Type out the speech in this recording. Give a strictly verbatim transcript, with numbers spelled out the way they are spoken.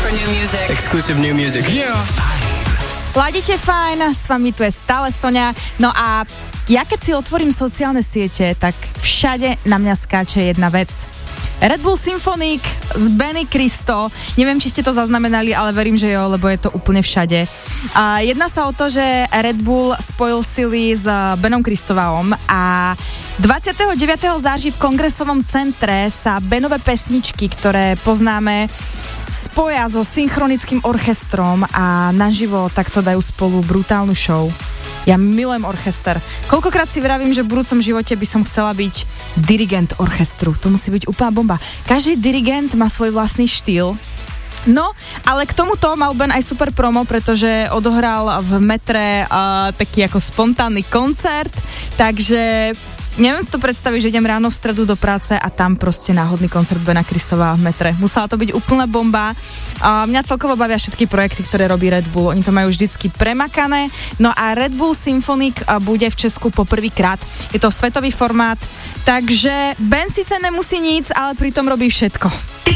for new music. Exclusive new music. Yeah. Ladíte fajn, s vami tu je stále Soňa. No a ja keď si otvorím sociálne siete, tak všade na mňa skáče jedna vec. Red Bull Symphonic z Benny Cristo. Neviem, či ste to zaznamenali, ale verím, že jo, lebo je to úplne všade. A jedná sa o to, že Red Bull spojil sily s Benom Cristovalom a dvadsiateho deviateho září v Kongresovom centre sa Benové pesničky, ktoré poznáme, spoja so synchronickým orchestrom a naživo takto dajú spolu brutálnu show. Ja milujem orchester. Koľkokrát si vravím, že v budúcom živote by som chcela byť dirigent orchestru. To musí byť úplná bomba. Každý dirigent má svoj vlastný štýl. No, ale k tomuto mal Ben aj super promo, pretože odohral v metre uh, taký ako spontánny koncert, takže neviem si to predstaviť, že idem ráno v stredu do práce a tam proste náhodný koncert Bena Cristova v metre. Musela to byť úplná bomba. A mňa celkovo bavia všetky projekty, ktoré robí Red Bull. Oni to majú vždycky premakané. No a Red Bull Symphonic bude v Česku poprvýkrát. Je to svetový formát, takže Ben síce nemusí nic, ale pritom robí všetko.